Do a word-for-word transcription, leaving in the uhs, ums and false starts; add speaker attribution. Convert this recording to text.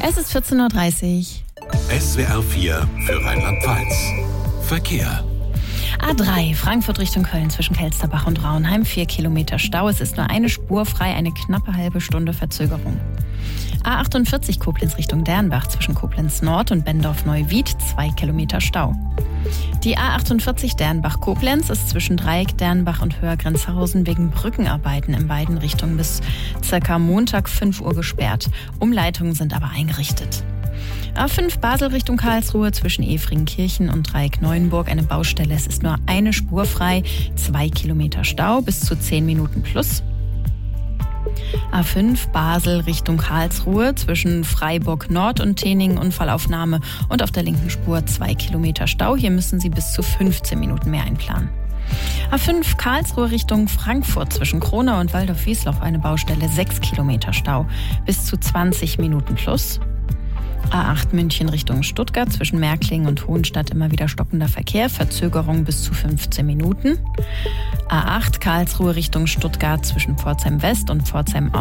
Speaker 1: Es ist vierzehn Uhr dreißig.
Speaker 2: S W R vier für Rheinland-Pfalz. Verkehr.
Speaker 1: A drei, Frankfurt Richtung Köln zwischen Kelsterbach und Rauenheim, vier Kilometer Stau. Es ist nur eine Spur frei, eine knappe halbe Stunde Verzögerung. A achtundvierzig, Koblenz Richtung Dernbach zwischen Koblenz Nord und Bendorf-Neuwied, zwei Kilometer Stau. Die A achtundvierzig Dernbach-Koblenz ist zwischen Dreieck, Dernbach und Höher-Grenzhausen wegen Brückenarbeiten in beiden Richtungen bis circa Montag fünf Uhr gesperrt. Umleitungen sind aber eingerichtet. A fünf Basel Richtung Karlsruhe zwischen Efringenkirchen und Dreieck-Neuenburg eine Baustelle. Es ist nur eine Spur frei, zwei Kilometer Stau bis zu zehn Minuten plus. A fünf Basel Richtung Karlsruhe zwischen Freiburg Nord und Teningen Unfallaufnahme und auf der linken Spur zwei Kilometer Stau. Hier müssen Sie bis zu fünfzehn Minuten mehr einplanen. A fünf Karlsruhe Richtung Frankfurt zwischen Kronau und Waldorf-Wiesloch eine Baustelle, sechs Kilometer Stau bis zu zwanzig Minuten plus. A acht München Richtung Stuttgart zwischen Märklingen und Hohenstadt immer wieder stockender Verkehr, Verzögerung bis zu fünfzehn Minuten. A acht Karlsruhe Richtung Stuttgart zwischen Pforzheim West und Pforzheim Ost